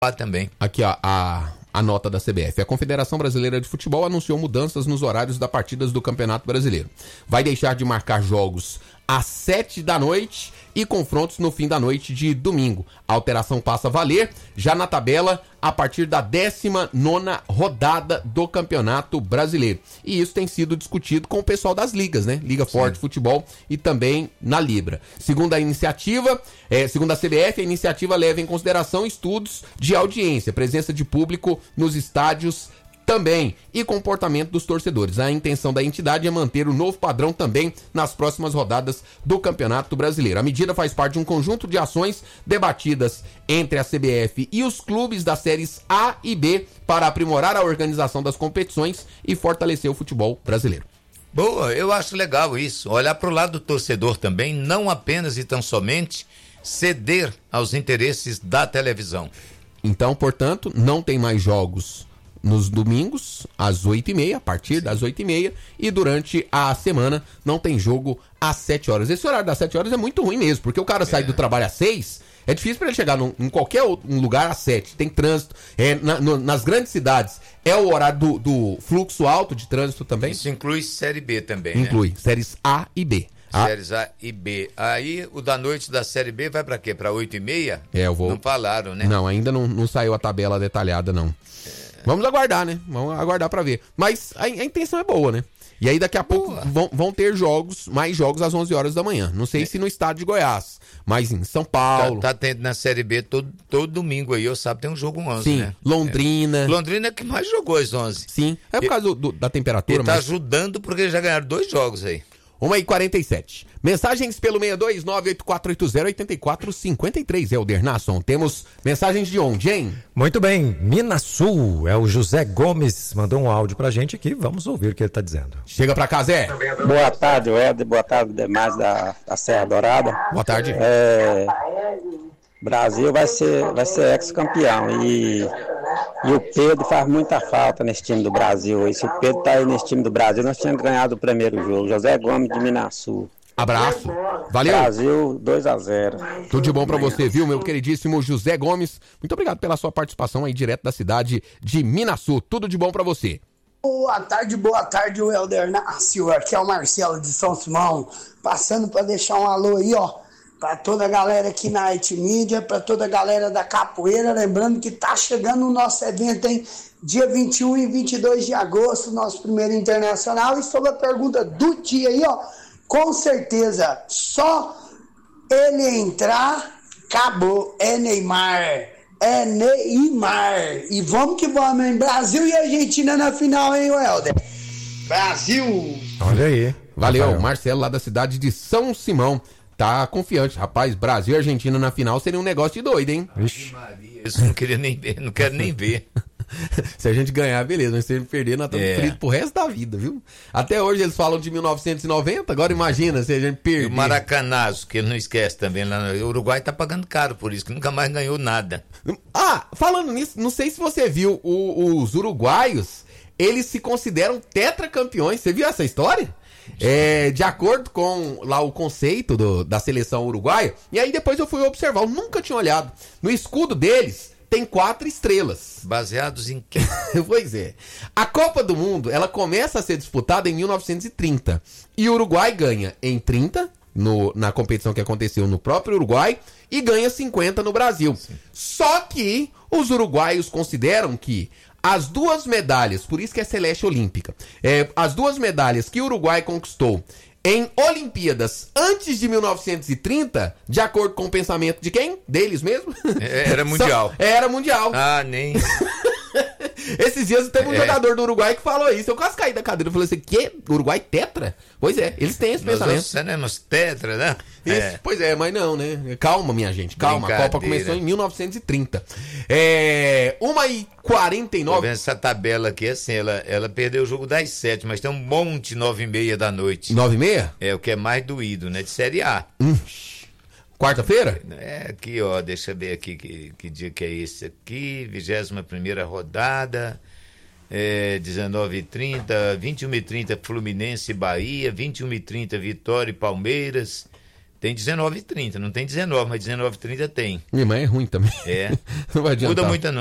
também. Aqui, ó, a nota da CBF. A Confederação Brasileira de Futebol anunciou mudanças nos horários das partidas do Campeonato Brasileiro. Vai deixar de marcar jogos às 7 da noite e confrontos no fim da noite de domingo. A alteração passa a valer já na tabela a partir da 19ª rodada do Campeonato Brasileiro. E isso tem sido discutido com o pessoal das ligas, né? Liga Forte Futebol e também na Libra. Segundo a iniciativa, segundo a CBF, a iniciativa leva em consideração estudos de audiência, presença de público nos estádios também e comportamento dos torcedores. A intenção da entidade é manter o novo padrão também nas próximas rodadas do Campeonato Brasileiro. A medida faz parte de um conjunto de ações debatidas entre a CBF e os clubes das séries A e B para aprimorar a organização das competições e fortalecer o futebol brasileiro. Boa, eu acho legal isso. Olhar para o lado do torcedor também, não apenas e tão somente ceder aos interesses da televisão. Então, portanto, não tem mais jogos nos domingos, às 8h30, a partir das 8h30, e durante a semana não tem jogo às 7 horas. Esse horário das 7 horas é muito ruim mesmo, porque o cara sai do trabalho às 6, é difícil para ele chegar em qualquer outro lugar às 7, tem trânsito, nas grandes cidades é o horário do fluxo alto de trânsito também. Isso inclui Série B também, inclui, né? Séries A e B. Séries A e B. Aí o da noite da Série B vai pra quê? Pra 8h30? Eu vou... Não falaram, né? Não, ainda não saiu a tabela detalhada, não. Vamos aguardar, né? Vamos aguardar pra ver. Mas a intenção é boa, né? E aí daqui a pouco vão ter mais jogos às 11 horas da manhã. Não sei se no estado de Goiás, mas em São Paulo. Tá tendo na Série B todo domingo aí, eu sabe, tem um jogo 11, sim, né? Londrina. Londrina é que mais jogou às 11. Sim, é por causa da temperatura. Ele tá ajudando porque já ganharam 2 jogos aí. 1h47. Mensagens pelo 62984308453, Helder Nasson. Temos mensagens de onde, hein? Muito bem, Minasul, é o José Gomes, mandou um áudio pra gente aqui, vamos ouvir o que ele tá dizendo. Chega pra cá, Zé. Boa tarde, Helder, boa tarde demais da Serra Dourada. Boa tarde. Brasil vai ser ex-campeão e o Pedro faz muita falta nesse time do Brasil. E se o Pedro tá aí nesse time do Brasil, nós tínhamos ganhado o primeiro jogo. José Gomes de Minasul. Abraço. Valeu. Brasil 2-0. Tudo de bom pra você, viu, meu queridíssimo José Gomes. Muito obrigado pela sua participação aí direto da cidade de Minasul. Tudo de bom pra você. Boa tarde, o Helder Nasceu. Aqui é o Marcelo de São Simão. Passando pra deixar um alô aí, ó. Para toda a galera aqui na IT Mídia, para toda a galera da Capoeira, lembrando que tá chegando o nosso evento, hein? Dia 21 e 22 de agosto, nosso primeiro internacional. E sobre a pergunta do dia aí, ó, com certeza, só ele entrar, acabou. É Neymar. E vamos que vamos, hein? Brasil e Argentina na final, hein, Helder? Brasil! Olha aí. Valeu, Rafael. Marcelo lá da cidade de São Simão. Tá confiante, rapaz. Brasil e Argentina na final seria um negócio de doido, hein? Vixe. Maria, isso não queria nem ver, não quero nem ver. Se a gente ganhar, beleza, mas se a gente perder, nós estamos fritos pro resto da vida, viu? Até hoje eles falam de 1990, agora imagina se a gente perder. E o Maracanazo, que ele não esquece também, lá no Uruguai tá pagando caro por isso, que nunca mais ganhou nada. Ah, falando nisso, não sei se você viu, os uruguaios, eles se consideram tetracampeões, você viu essa história? De acordo com lá o conceito da seleção uruguaia, e aí depois eu fui observar, eu nunca tinha olhado, no escudo deles tem 4 estrelas. Baseados em quê? Pois é. A Copa do Mundo, ela começa a ser disputada em 1930, e o Uruguai ganha em 30, na competição que aconteceu no próprio Uruguai, e ganha 50 no Brasil. Sim. Só que os uruguaios consideram que as 2 medalhas, por isso que é celeste olímpica, as 2 medalhas que o Uruguai conquistou em Olimpíadas antes de 1930, de acordo com o pensamento de quem? Deles mesmo? Era mundial. Era mundial. Ah, nem... Esses dias teve um jogador do Uruguai que falou isso. Eu quase caí da cadeira e falei assim, que? Uruguai tetra? Pois é, eles têm esse pensamento. Nós seremos tetra, né? Isso, pois é, mas não, né? Calma, minha gente, calma. A Copa começou em 1930. 1h49. Tô vendo essa tabela aqui, assim, ela perdeu o jogo das 7, mas tem um monte 9h30 da noite. 9h30? É, o que é mais doído, né? De Série A. Quarta-feira? Aqui, ó, deixa eu ver aqui que dia que é esse aqui, 21ª rodada, 19h30, 21h30 Fluminense e Bahia, 21h30 Vitória e Palmeiras, Tem 19h30, não tem 19, mas 19h30 tem. Minha mãe é ruim também. É. Não vai adiantar. Muda muito não.